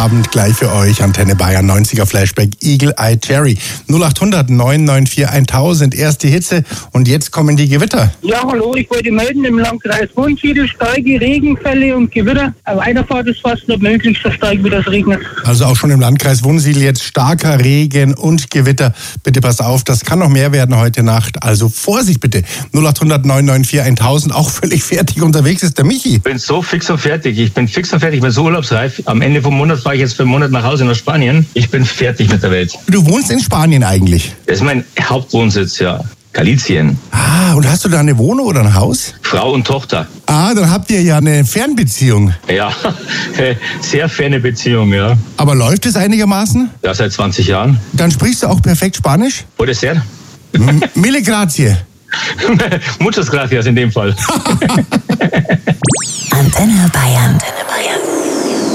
Abend gleich für euch. Antenne Bayern 90er Flashback Eagle Eye Cherry. 0800 994 1000. Erst die Hitze und jetzt kommen die Gewitter. Ja, hallo, ich wollte melden, im Landkreis Wunsiedel starke Regenfälle und Gewitter. Eine Weiterfahrt ist fast nicht möglich, so stark wie das regnet. Also auch schon im Landkreis Wunsiedel jetzt starker Regen und Gewitter. Bitte pass auf, das kann noch mehr werden heute Nacht. Also Vorsicht bitte. 0800 994 1000. Auch völlig fertig unterwegs ist der Michi. Ich bin so fix und fertig. Ich bin so urlaubsreif. Am Ende vom Monat fahre ich jetzt für einen Monat nach Hause nach Spanien. Ich bin fertig mit der Welt. Du wohnst in Spanien eigentlich? Das ist mein Hauptwohnsitz, ja. Galizien. Ah, und hast du da eine Wohnung oder ein Haus? Frau und Tochter. Ah, dann habt ihr ja eine Fernbeziehung. Ja, sehr ferne Beziehung, ja. Aber läuft es einigermaßen? Ja, seit 20 Jahren. Dann sprichst du auch perfekt Spanisch? Puede ser. Mille grazie. Muchas gracias in dem Fall. Antenne Bayern.